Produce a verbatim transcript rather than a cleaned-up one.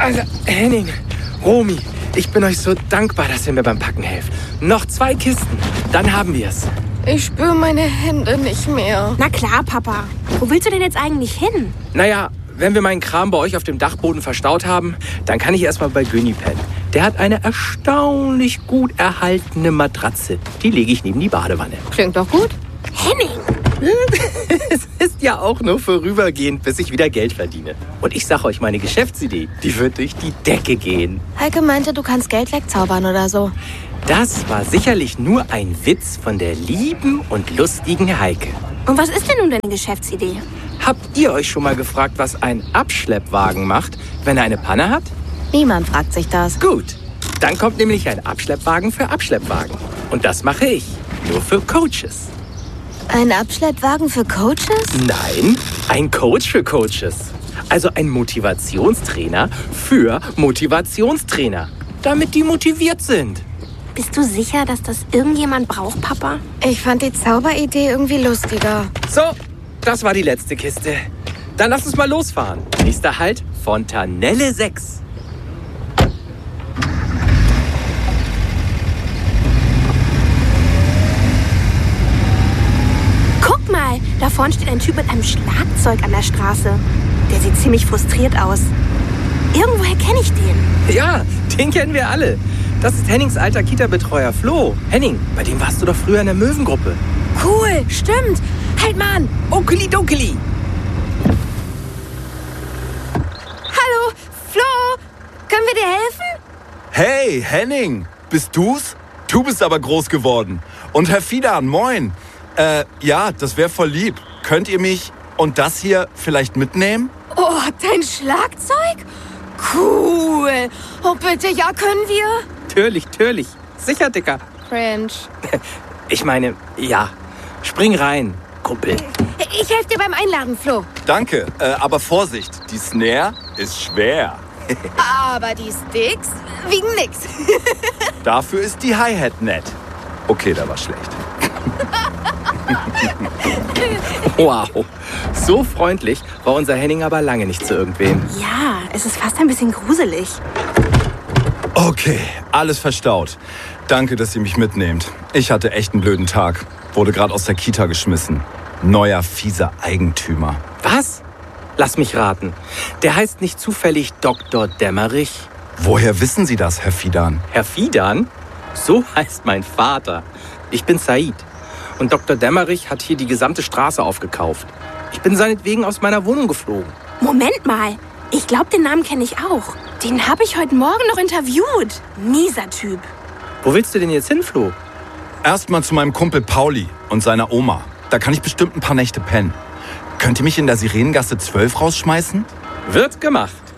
Also, Henning, Romy, ich bin euch so dankbar, dass ihr mir beim Packen helft. Noch zwei Kisten, dann haben wir es. Ich spüre meine Hände nicht mehr. Na klar, Papa. Wo willst du denn jetzt eigentlich hin? Naja, wenn wir meinen Kram bei euch auf dem Dachboden verstaut haben, dann kann ich erstmal bei Günni pennen. Der hat eine erstaunlich gut erhaltene Matratze. Die lege ich neben die Badewanne. Klingt doch gut. Henning! Es ist ja auch nur vorübergehend, bis ich wieder Geld verdiene. Und ich sag euch, meine Geschäftsidee, die wird durch die Decke gehen. Heike meinte, du kannst Geld wegzaubern oder so. Das war sicherlich nur ein Witz von der lieben und lustigen Heike. Und was ist denn nun deine Geschäftsidee? Habt ihr euch schon mal gefragt, was ein Abschleppwagen macht, wenn er eine Panne hat? Niemand fragt sich das. Gut, dann kommt nämlich ein Abschleppwagen für Abschleppwagen. Und das mache ich, nur für Coaches. Ein Abschleppwagen für Coaches? Nein, ein Coach für Coaches. Also ein Motivationstrainer für Motivationstrainer, damit die motiviert sind. Bist du sicher, dass das irgendjemand braucht, Papa? Ich fand die Zauberidee irgendwie lustiger. So, das war die letzte Kiste. Dann lass uns mal losfahren. Nächster Halt, Fontanelle sechs. Guck mal, da vorne steht ein Typ mit einem Schlagzeug an der Straße. Der sieht ziemlich frustriert aus. Irgendwoher kenne ich den. Ja, den kennen wir alle. Das ist Hennings alter Kita-Betreuer Flo. Henning, bei dem warst du doch früher in der Möwengruppe. Cool, stimmt. Halt mal an. Okeli-dokeli. Hallo, Flo, können wir dir helfen? Hey, Henning, bist du's? Du bist aber groß geworden. Und Herr Fidan, moin. Äh, ja, das wäre voll lieb. Könnt ihr mich und das hier vielleicht mitnehmen? Oh, dein Schlagzeug? Cool. Oh, bitte, ja, können wir? Türlich, türlich. Sicher, Dicker. Cringe. Ich meine, ja. Spring rein, Kumpel. Ich helfe dir beim Einladen, Flo. Danke, äh, aber Vorsicht, die Snare ist schwer. Aber die Sticks wiegen nix. Dafür ist die Hi-Hat nett. Okay, da war schlecht. Wow, so freundlich war unser Henning aber lange nicht zu irgendwem. Ja, es ist fast ein bisschen gruselig. Okay, alles verstaut. Danke, dass ihr mich mitnehmt. Ich hatte echt einen blöden Tag. Wurde gerade aus der Kita geschmissen. Neuer, fieser Eigentümer. Was? Lass mich raten. Der heißt nicht zufällig Doktor Dämmerich? Woher wissen Sie das, Herr Fidan? Herr Fidan? So heißt mein Vater. Ich bin Said. Und Doktor Dämmerich hat hier die gesamte Straße aufgekauft. Ich bin seinetwegen aus meiner Wohnung geflogen. Moment mal. Ich glaube, den Namen kenne ich auch. Den habe ich heute Morgen noch interviewt. Mieser Typ. Wo willst du denn jetzt hin, Flo? Erstmal zu meinem Kumpel Pauli und seiner Oma. Da kann ich bestimmt ein paar Nächte pennen. Könnt ihr mich in der Sirenengasse zwölf rausschmeißen? Wird gemacht.